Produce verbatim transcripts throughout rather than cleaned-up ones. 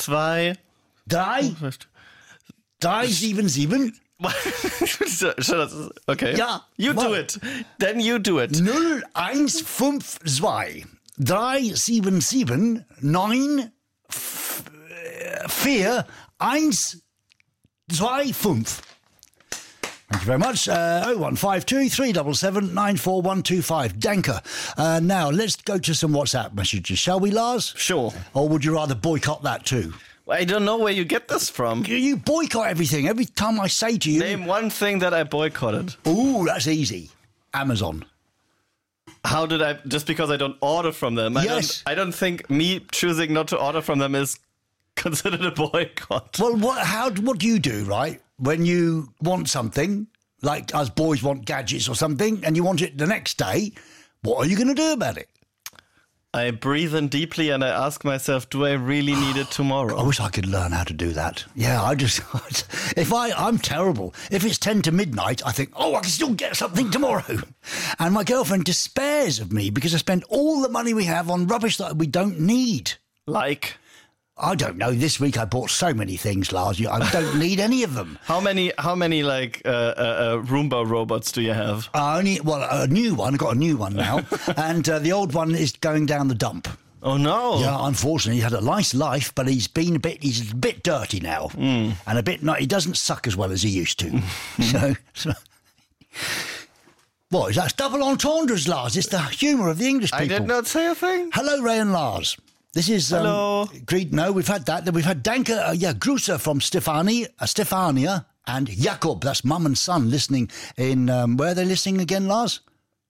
zwei... Drei, drei, sieben, sieben. Okay. Ja. You do it. Then you do it. null eins fünf zwei drei sieben sieben neun vier eins zwei fünf. Thank you very much. Uh, oh one five two three seven seven nine four one two five. Danker. Uh, now, let's go to some WhatsApp messages, shall we, Lars? Sure. Or would you rather boycott that too? I don't know where you get this from. You boycott everything. Every time I say to you... Name one thing that I boycotted. Ooh, that's easy. Amazon. How did I... Just because I don't order from them. I Yes. Don't, I don't think me choosing not to order from them is considered a boycott. Well, what, how, what do you do, right? When you want something, like us boys want gadgets or something, and you want it the next day, what are you going to do about it? I breathe in deeply and I ask myself, do I really need it tomorrow? I wish I could learn how to do that. Yeah, I just... If I... I'm terrible. If it's ten to midnight, I think, oh, I can still get something tomorrow. And my girlfriend despairs of me because I spend all the money we have on rubbish that we don't need. Like... I don't know. This week I bought so many things, Lars. I don't need any of them. How many How many like uh, uh, uh, Roomba robots do you have? I only well a new one. I got a new one now, and uh, the old one is going down the dump. Oh no! Yeah, unfortunately, he had a nice life, but he's been a bit. He's a bit dirty now, mm. and a bit. Not, he doesn't suck as well as he used to. so, so. What is that? It's double entendres, Lars. It's the humour of the English people. I did not say a thing. Hello, Ray and Lars. This is um, hello. Greed. No, we've had that. Then we've had Danker, uh, yeah, Grusa from Stefani, uh, Stefania, and Jakob. That's mum and son listening in. Um, where are they listening again, Lars?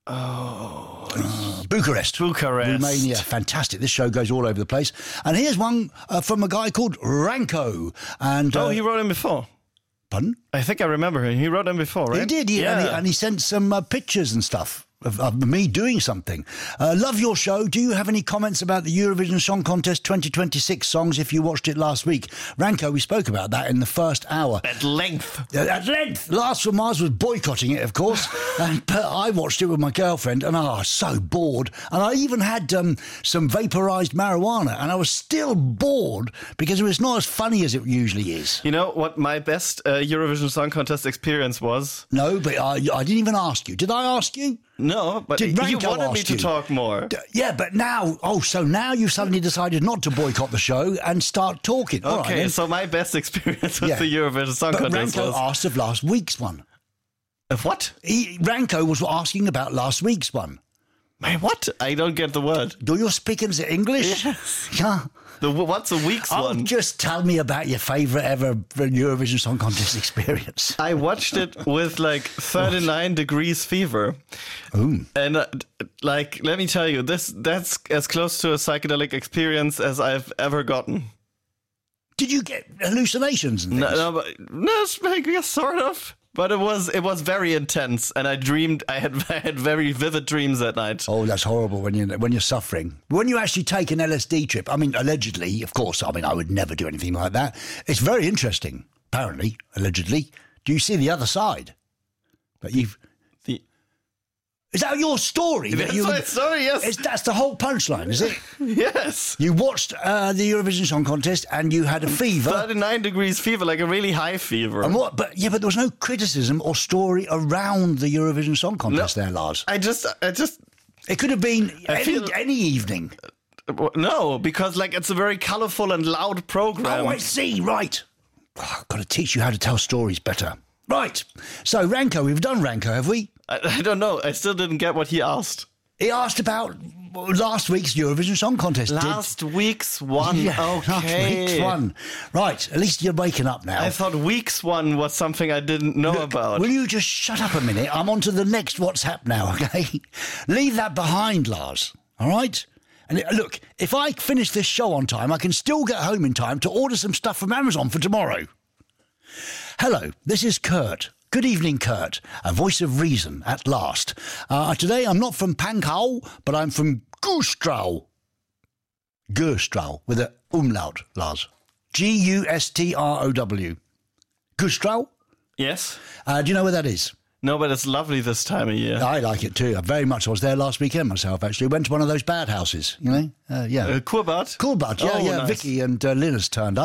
Oh, uh, Bucharest, Bucharest, Romania. Fantastic. This show goes all over the place. And here's one uh, from a guy called Ranko. And uh, oh, he wrote him before. Pardon? I think I remember him. He wrote him before, right? He did. He, yeah. and, he, and he sent some uh, pictures and stuff. Of, of me doing something. Uh, love your show. Do you have any comments about the Eurovision Song Contest twenty twenty-six songs if you watched it last week? Ranko, we spoke about that in the first hour. At length. Uh, at length. Lars from Mars was boycotting it, of course. and, but I watched it with my girlfriend and I was so bored. And I even had um, some vaporised marijuana and I was still bored because it was not as funny as it usually is. You know what my best uh, Eurovision Song Contest experience was? No, but I, I didn't even ask you. Did I ask you? No, but Did you Ranko wanted me ask to you? talk more. D- yeah, but now, oh, so now you've suddenly decided not to boycott the show and start talking. All Okay, right, so my best experience with Yeah. the Eurovision Song but Contest Ranko was... asked of last week's one. Of what? He, Ranko was asking about last week's one. My what? I don't get the word. Do you speak in English? Yes. Yeah. The, what's a week's Oh, one? just tell me about your favourite ever Eurovision Song Contest experience. I watched it with like thirty-nine degrees fever. Ooh. And uh, like, let me tell you, this that's as close to a psychedelic experience as I've ever gotten. Did you get hallucinations and things? No, no, but, no it's, I guess sort of. But it was it was very intense, and I dreamed I had I had very vivid dreams that night. Oh, that's horrible when you when you're suffering. When you actually take an L S D trip, I mean, allegedly, of course. I mean, I would never do anything like that. It's very interesting. Apparently, allegedly. Do you see the other side? But you've. The Is that your story? That's that you, my story. Yes. Is, that's the whole punchline, is it? Yes. You watched uh, the Eurovision Song Contest and you had a fever. thirty-nine degrees fever, like a really high fever. And what? But yeah, but there was no criticism or story around the Eurovision Song Contest No, there, Lars. I just, I just. It could have been any, feel- any evening. No, because like it's a very colourful and loud program. Oh, I see. Right. Oh, I've got to teach you how to tell stories better. Right. So, Ranko, we've done Ranko, have we? I, I don't know. I still didn't get what he asked. He asked about last week's Eurovision Song Contest. Last Did... week's one. Yeah, okay. Last week's one. Right. At least you're waking up now. I thought week's one was something I didn't know Look, about. Will you just shut up a minute? I'm on to the next WhatsApp now, okay? Leave that behind, Lars. All right? And look, if I finish this show on time, I can still get home in time to order some stuff from Amazon for tomorrow. Hello, this is Kurt. Good evening, Kurt. A voice of reason at last. Uh, today I'm not from Pankow, but I'm from Gustrau. Gustrau, with a umlaut, Lars. G U S T R O W. Gustrau? Yes. Uh, do you know where that is? No, but it's lovely this time of year. I like it too. Very much. I was there last weekend myself, actually. Went to one of those bad houses, you know? Uh, yeah. Uh, Kurbad? Coolbud, yeah, Oh, yeah. nice. Vicky and uh, Linus turned up.